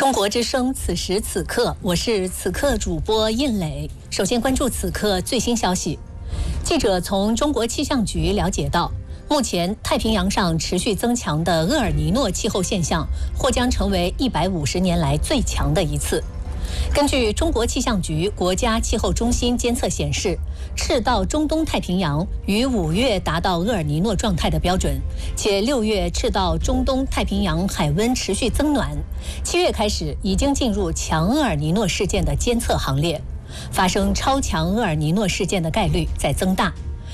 中国之声，此时此刻，我是此刻主播印磊。首先关注此刻最新消息。记者从中国气象局了解到，目前太平洋上持续增强的厄尔尼诺气候现象或将成为150年来最强的一次。根据中国气象局国家气候中心监测显示，赤道中东太平洋于5月达到厄尔尼诺状态的标准，且6月赤道中东太平洋海温持续增暖，7月开始已经进入强厄尔尼诺事件的监测行列，发生超强厄尔尼诺事件的概率在增大。